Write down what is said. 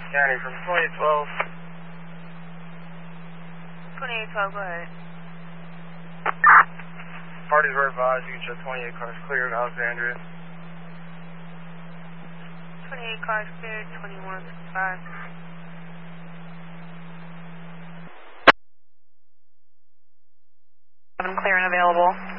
County from 2012. 2812, go ahead. Parties were advised you can show 28 cars clear of Alexandria. 28 cars cleared, 2155. Clear and available.